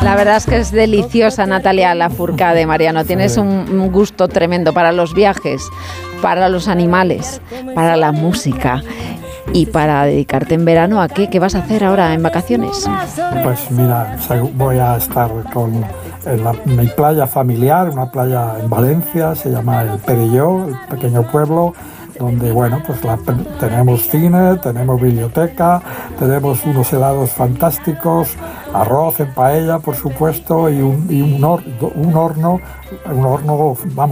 La verdad es que es deliciosa, Natalia Lafourcade, Mariano. Tienes un gusto tremendo para los viajes, para los animales, para la música. Y para dedicarte en verano, ¿a qué? ¿Qué vas a hacer ahora en vacaciones? Pues mira, voy a estar en mi playa familiar, una playa en Valencia, se llama El Perelló, el pequeño pueblo, donde, bueno, pues tenemos cine, tenemos biblioteca, tenemos unos helados fantásticos, arroz en paella, por supuesto, y un horno, vamos,